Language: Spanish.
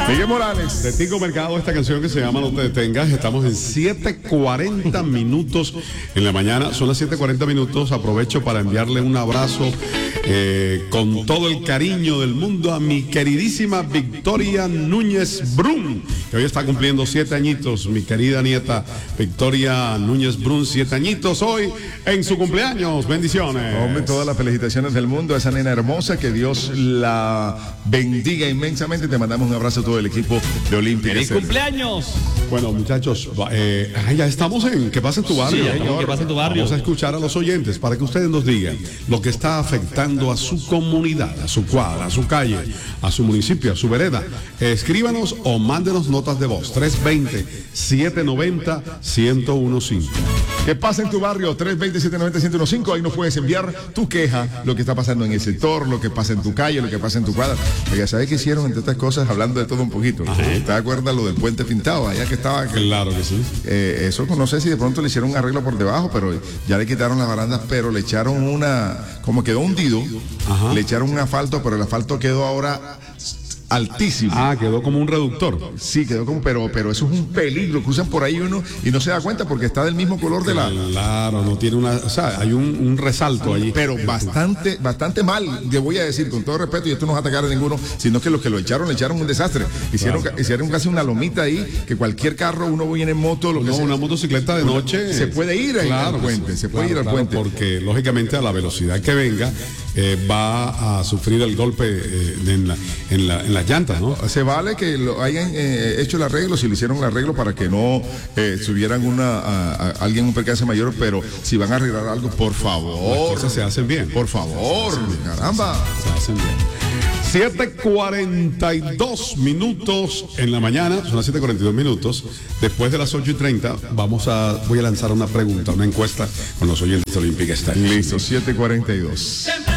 Miguel Morales. De Tico Mercado, esta canción que se llama No te detengas. Estamos en 7:40 minutos en la mañana. Son las 7:40 minutos. Aprovecho para enviarle un abrazo con todo el cariño del mundo a mi queridísima Victoria Núñez Brun, que hoy está cumpliendo 7 añitos. Mi querida nieta Victoria Núñez Brun, 7 añitos hoy en su cumpleaños. Bendiciones. Hombre, todas las felicitaciones del mundo a esa nena hermosa. Que Dios la bendiga inmensamente. Te mandamos un abrazo a todo el equipo de Olimpia. ¡Feliz cumpleaños! Bueno, muchachos, ya estamos en ¿Qué pasa en tu barrio? Sí, ¿qué pasa en tu barrio? Vamos a escuchar a los oyentes para que ustedes nos digan lo que está afectando a su comunidad, a su cuadra, a su calle, a su municipio, a su vereda. Escríbanos o mándenos notas de voz. 320-790-1015. ¿Qué pasa en tu barrio? 320-790-1015. Ahí nos puedes enviar tu queja, lo que está pasando en el sector, lo que pasa en tu calle, lo que pasa en tu cuadra. Porque ya sabes que hicieron, entre otras cosas, hablando de todo un poquito. ¿Te acuerdas lo del puente pintado? Allá que estaba. Claro que sí. Eso no sé si de pronto le hicieron un arreglo por debajo, pero ya le quitaron las barandas, pero le echaron como quedó hundido, le echaron un asfalto, pero el asfalto quedó ahora altísimo. Quedó como un reductor. Sí, quedó como, pero eso es un peligro que usan por ahí uno y no se da cuenta porque está del mismo color de la. Claro, no tiene hay un resalto allí. Pero bastante mal, le voy a decir, con todo respeto, y esto no es atacar a ninguno, sino que los que le echaron un desastre. Hicieron casi una lomita ahí, que cualquier carro, uno viene en moto, una motocicleta de noche. Se puede ir al puente, ir al puente. Porque, lógicamente, a la velocidad que venga, va a sufrir el golpe en las llantas, ¿no? Se vale que lo hayan hecho el arreglo, si le hicieron el arreglo para que no subieran alguien un percance mayor, pero si van a arreglar algo, por favor. Las cosas se hacen bien. Por favor, caramba. Se hacen bien. 7:42 minutos en la mañana, son las 7:42 minutos. Después de las 8:30 voy a lanzar una pregunta, una encuesta con los oyentes de Olímpica. Listo, 7:42.